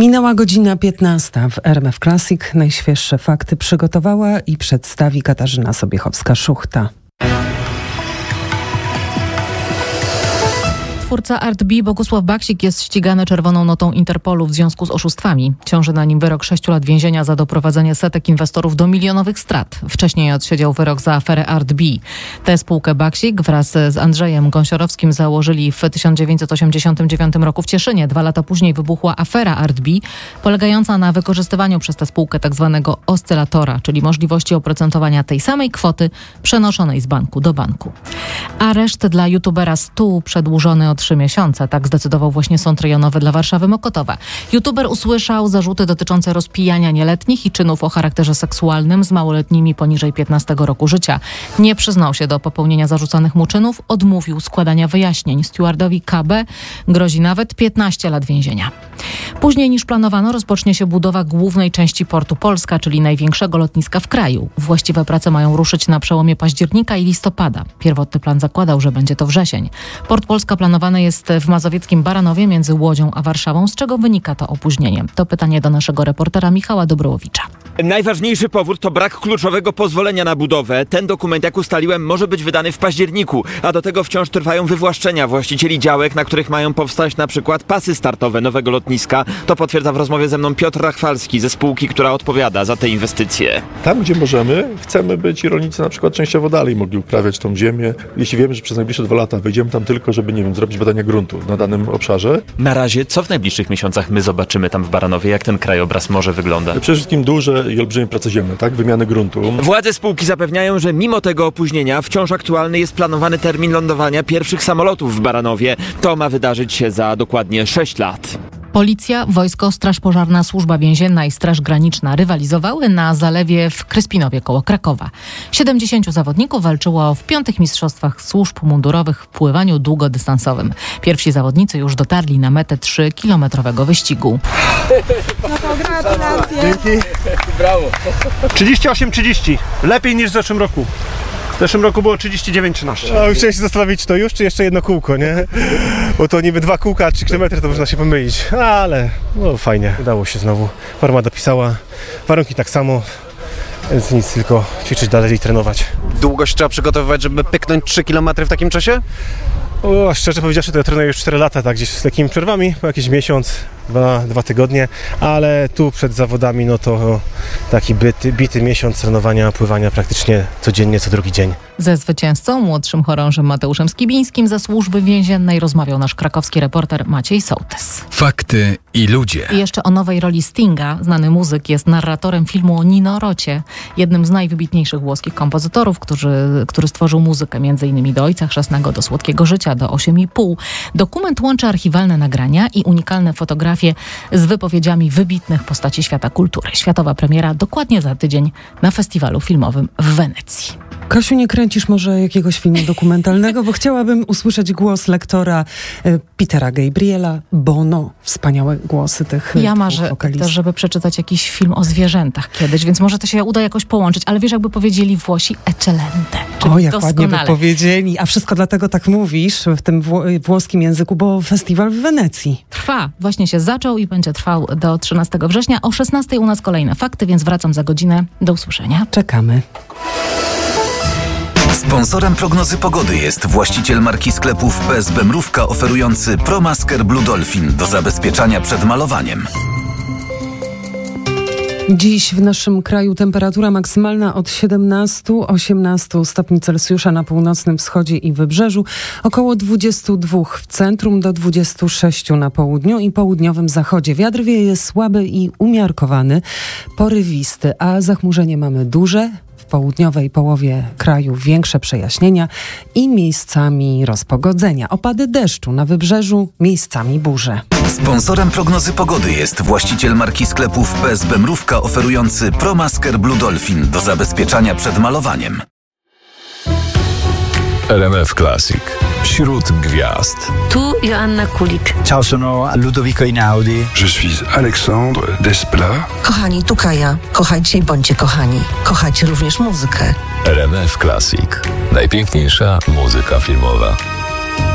Minęła godzina 15 w RMF Classic. Najświeższe fakty przygotowała i przedstawi Katarzyna Sobiechowska-Szuchta. Twórca Art B Bogusław Baksik jest ścigany czerwoną notą Interpolu w związku z oszustwami. Ciąży na nim wyrok 6 lat więzienia za doprowadzenie setek inwestorów do milionowych strat. Wcześniej odsiedział wyrok za aferę Art B. Tę spółkę Baksik wraz z Andrzejem Gąsiorowskim założyli w 1989 roku w Cieszynie. 2 lata później wybuchła afera Art B, polegająca na wykorzystywaniu przez tę spółkę tzw. oscylatora, czyli możliwości oprocentowania tej samej kwoty przenoszonej z banku do banku. Areszt dla youtubera Stu przedłużony o 3 miesiące. Tak zdecydował właśnie Sąd Rejonowy dla Warszawy Mokotowa. YouTuber usłyszał zarzuty dotyczące rozpijania nieletnich i czynów o charakterze seksualnym z małoletnimi poniżej 15 roku życia. Nie przyznał się do popełnienia zarzucanych mu czynów, odmówił składania wyjaśnień. Stewardowi KB grozi nawet 15 lat więzienia. Później niż planowano rozpocznie się budowa głównej części portu Polska, czyli największego lotniska w kraju. Właściwe prace mają ruszyć na przełomie października i listopada. Pierwotny plan zakładał, że będzie to wrzesień. Port Polska planowany jest w mazowieckim Baranowie między Łodzią a Warszawą. Z czego wynika to opóźnienie? To pytanie do naszego reportera Michała Dobrołowicza. Najważniejszy powód to brak kluczowego pozwolenia na budowę. Ten dokument, jak ustaliłem, może być wydany w październiku, a do tego wciąż trwają wywłaszczenia właścicieli działek, na których mają powstać na przykład pasy startowe nowego lotniska. To potwierdza w rozmowie ze mną Piotr Rachwalski ze spółki, która odpowiada za te inwestycje. Tam, gdzie możemy, chcemy być i rolnicy na przykład częściowo dalej mogli uprawiać tą ziemię. Jeśli wiemy, że przez najbliższe 2 lata wejdziemy tam tylko, żeby, nie wiem, zrobić badania gruntu na danym obszarze. Na razie, co w najbliższych miesiącach my zobaczymy tam w Baranowie, jak ten krajobraz może wygląda? Przede wszystkim duże i olbrzymie prace ziemne, tak? Wymiany gruntu. Władze spółki zapewniają, że mimo tego opóźnienia wciąż aktualny jest planowany termin lądowania pierwszych samolotów w Baranowie. To ma wydarzyć się za dokładnie 6 lat. Policja, wojsko, Straż Pożarna, Służba Więzienna i Straż Graniczna rywalizowały na zalewie w Kryspinowie koło Krakowa. 70 zawodników walczyło w 5. mistrzostwach służb mundurowych w pływaniu długodystansowym. Pierwsi zawodnicy już dotarli na metę 3-kilometrowego wyścigu. No to gratulacje. Dzięki. Brawo. 38-30. Lepiej niż w zeszłym roku. W zeszłym roku było 39-13. No, chciałem się zastanowić, to już, czy jeszcze jedno kółko, nie? Bo to niby 2 kółka, a 3 km to można się pomylić. Ale no fajnie, udało się znowu. Forma dopisała, warunki tak samo, więc nic, tylko ćwiczyć dalej i trenować. Długo się trzeba przygotowywać, żeby pyknąć 3 km w takim czasie? O, szczerze powiedziawszy, to ja trenuję już 4 lata, tak gdzieś z takimi przerwami, jakiś miesiąc, 2 tygodnie, ale tu przed zawodami, no to taki bity miesiąc trenowania, pływania praktycznie codziennie, co drugi dzień. Ze zwycięzcą, młodszym chorążym Mateuszem Skibińskim ze Służby Więziennej rozmawiał nasz krakowski reporter Maciej Sołtys. Fakty i ludzie. I jeszcze o nowej roli Stinga. Znany muzyk jest narratorem filmu o Nino Rocie, jednym z najwybitniejszych włoskich kompozytorów, który stworzył muzykę m.in. do Ojca Chrzestnego, do Słodkiego Życia, do 8,5. Dokument łączy archiwalne nagrania i unikalne fotografie z wypowiedziami wybitnych postaci świata kultury. Światowa premiera dokładnie za tydzień na festiwalu filmowym w Wenecji. Kasiu, nie kręcisz może jakiegoś filmu dokumentalnego? Bo chciałabym usłyszeć głos lektora Petera Gabriela, Bono. Wspaniałe głosy tych Ja marzę wokalistów. też, żeby przeczytać jakiś film o zwierzętach kiedyś, więc może to się uda jakoś połączyć. Ale wiesz, jakby powiedzieli Włosi, eccellente. O, jak doskonale. ładnie by powiedzieli. A wszystko dlatego tak mówisz w tym włoskim języku, bo festiwal w Wenecji. Trwa. Właśnie się zaczął i będzie trwał do 13 września. O 16 u nas kolejne fakty, więc wracam za godzinę. Do usłyszenia. Czekamy. Sponsorem prognozy pogody jest właściciel marki sklepów PSB Mrówka oferujący ProMasker Blue Dolphin do zabezpieczania przed malowaniem. Dziś w naszym kraju temperatura maksymalna od 17-18 stopni Celsjusza na północnym wschodzie i wybrzeżu, około 22 w centrum do 26 na południu i południowym zachodzie. Wiatr wieje słaby i umiarkowany, porywisty, a zachmurzenie mamy duże. W południowej połowie kraju większe przejaśnienia i miejscami rozpogodzenia. Opady deszczu na wybrzeżu, miejscami burze. Sponsorem prognozy pogody jest właściciel marki sklepów PSB Mrówka oferujący ProMasker Blue Dolphin do zabezpieczania przed malowaniem. RMF Classic. Wśród gwiazd. Tu Joanna Kulik. Ciao, sono Ludovico Einaudi. Je suis Alexandre Desplat. Kochani, tu Kaja. Kochajcie i bądźcie kochani. Kochajcie również muzykę. RMF Classic. Najpiękniejsza muzyka filmowa.